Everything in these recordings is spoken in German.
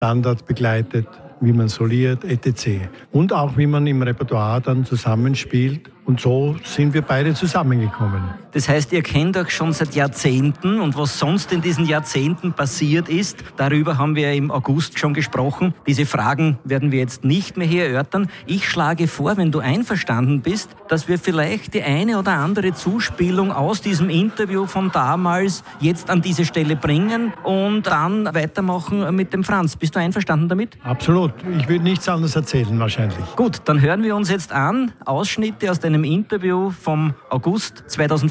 Standard begleitet, wie man soliert, etc. Und auch, wie man im Repertoire dann zusammenspielt. Und so sind wir beide zusammengekommen. Das heißt, ihr kennt euch schon seit Jahrzehnten und was sonst in diesen Jahrzehnten passiert ist, darüber haben wir im August schon gesprochen. Diese Fragen werden wir jetzt nicht mehr hier erörtern. Ich schlage vor, wenn du einverstanden bist, dass wir vielleicht die eine oder andere Zuspielung aus diesem Interview von damals jetzt an diese Stelle bringen und dann weitermachen mit dem Franz. Bist du einverstanden damit? Absolut. Ich will nichts anderes erzählen wahrscheinlich. Gut, dann hören wir uns jetzt an Ausschnitte aus deinem Interview vom August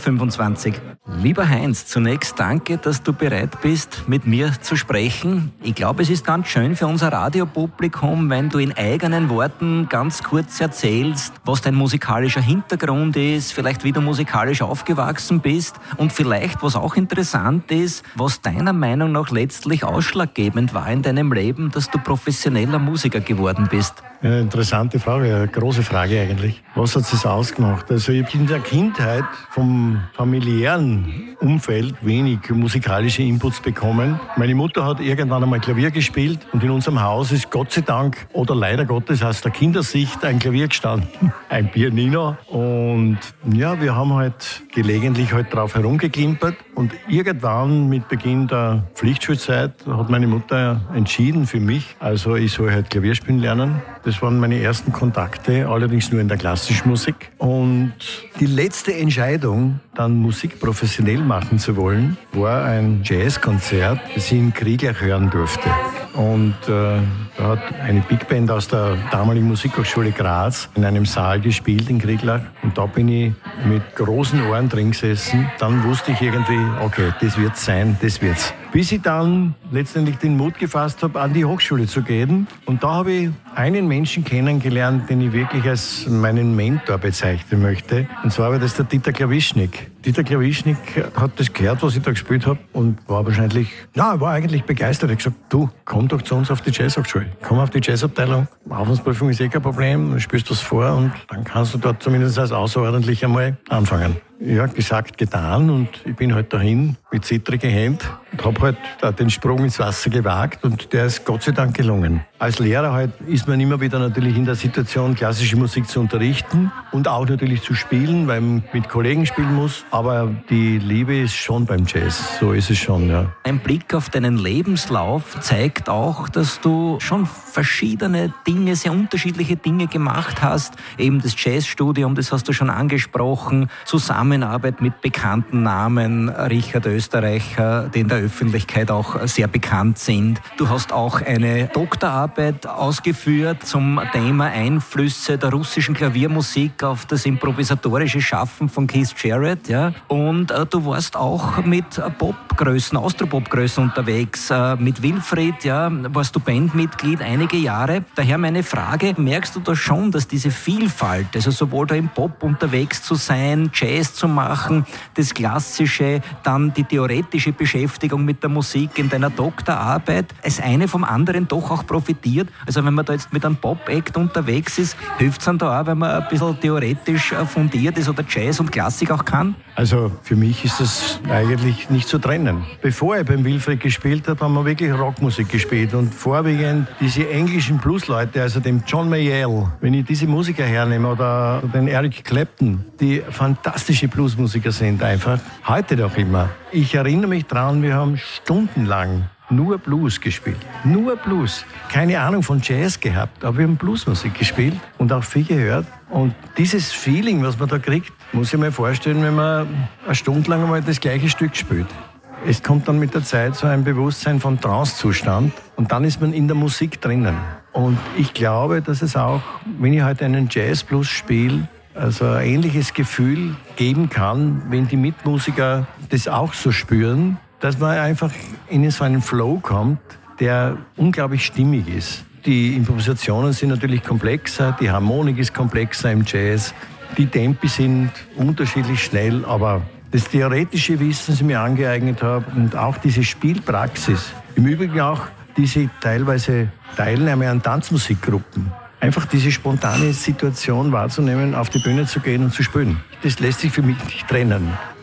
2025. Lieber Heinz, zunächst danke, dass du bereit bist, mit mir zu sprechen. Ich glaube, es ist ganz schön für unser Radiopublikum, wenn du in eigenen Worten ganz kurz erzählst, was dein musikalischer Hintergrund ist, vielleicht wie du musikalisch aufgewachsen bist und vielleicht, was auch interessant ist, was deiner Meinung nach letztlich ausschlaggebend war in deinem Leben, dass du professioneller Musiker geworden bist. Ja, interessante Frage, eine große Frage eigentlich. Was hat es ausgemacht? Also ich habe in der Kindheit vom familiären Umfeld wenig musikalische Inputs bekommen. Meine Mutter hat irgendwann einmal Klavier gespielt und in unserem Haus ist Gott sei Dank oder leider Gottes aus der Kindersicht ein Klavier gestanden, ein Pianino. Und ja, wir haben halt gelegentlich halt drauf herumgeklimpert und irgendwann mit Beginn der Pflichtschulzeit hat meine Mutter entschieden für mich, also ich soll halt Klavier spielen lernen. Das waren meine ersten Kontakte, allerdings nur in der klassischen Musik. Und die letzte Entscheidung, dann Musik professionell machen zu wollen, war ein Jazzkonzert, das ich in Krieglach hören durfte. Und da hat eine Big Band aus der damaligen Musikhochschule Graz in einem Saal gespielt in Krieglach. Und da bin ich mit großen Ohren drin gesessen. Dann wusste ich irgendwie, okay, das wird's sein, das wird's. Bis ich dann letztendlich den Mut gefasst habe, an die Hochschule zu gehen. Und da habe ich einen Menschen kennengelernt, den ich wirklich als meinen Mentor bezeichnen möchte. Und zwar war das der Dieter Klawischnik. Dieter Klawischnik hat das gehört, was ich da gespielt habe und war eigentlich begeistert. Er hat gesagt, du, komm doch zu uns auf die Jazzhochschule. Komm auf die Jazzabteilung. Aufwandsprüfung ist kein Problem. Du spielst das vor und dann kannst du dort zumindest als außerordentlich einmal anfangen. Ja, gesagt, getan und ich bin halt dahin mit zittrigen Händen und habe halt den Sprung ins Wasser gewagt und der ist Gott sei Dank gelungen. Als Lehrer halt ist man immer wieder natürlich in der Situation, klassische Musik zu unterrichten und auch natürlich zu spielen, weil man mit Kollegen spielen muss. Aber die Liebe ist schon beim Jazz, so ist es schon, ja. Ein Blick auf deinen Lebenslauf zeigt auch, dass du schon verschiedene Dinge, sehr unterschiedliche Dinge gemacht hast. Eben das Jazzstudium, das hast du schon angesprochen, Zusammenarbeit mit bekannten Namen, Richard Österreicher, die in der Öffentlichkeit auch sehr bekannt sind. Du hast auch eine Doktorarbeit ausgeführt zum Thema Einflüsse der russischen Klaviermusik auf das improvisatorische Schaffen von Keith Jarrett. Ja? Und du warst auch mit Popgrößen, Austropop-Größen unterwegs. Mit Wilfried warst du Bandmitglied einige Jahre. Daher meine Frage, merkst du da schon, dass diese Vielfalt, also sowohl da im Pop unterwegs zu sein, Jazz zu machen, das Klassische, dann die theoretische Beschäftigung mit der Musik in deiner Doktorarbeit, das eine vom anderen doch auch profitiert? Also wenn man da jetzt mit einem Pop-Act unterwegs ist, hilft es einem da auch, wenn man ein bisschen theoretisch fundiert ist oder Jazz und Klassik auch kann? Also für mich ist das eigentlich nicht zu trennen. Bevor ich beim Wilfried gespielt habe, haben wir wirklich Rockmusik gespielt und vorwiegend diese englischen Bluesleute, also dem John Mayall, wenn ich diese Musiker hernehme oder den Eric Clapton, die fantastische Bluesmusiker sind einfach, heute noch immer. Ich erinnere mich dran, wir haben stundenlang nur Blues gespielt. Nur Blues. Keine Ahnung von Jazz gehabt, aber wir haben Bluesmusik gespielt und auch viel gehört. Und dieses Feeling, was man da kriegt, muss ich mir vorstellen, wenn man eine Stunde lang einmal das gleiche Stück spielt. Es kommt dann mit der Zeit so ein Bewusstsein von Trance-Zustand und dann ist man in der Musik drinnen. Und ich glaube, dass es auch, wenn ich heute einen Jazz-Blues spiele, also ein ähnliches Gefühl geben kann, wenn die Mitmusiker das auch so spüren, dass man einfach in so einen Flow kommt, der unglaublich stimmig ist. Die Improvisationen sind natürlich komplexer, die Harmonik ist komplexer im Jazz, die Tempi sind unterschiedlich schnell, aber das theoretische Wissen, das ich mir angeeignet habe und auch diese Spielpraxis, im Übrigen auch diese teilweise Teilnahme an Tanzmusikgruppen, einfach diese spontane Situation wahrzunehmen, auf die Bühne zu gehen und zu spielen. Das lässt sich für mich nicht trennen.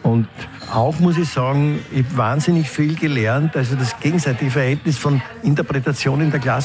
Und auch muss ich sagen, ich habe wahnsinnig viel gelernt. Also das gegenseitige Verhältnis von Interpretation in der klassischen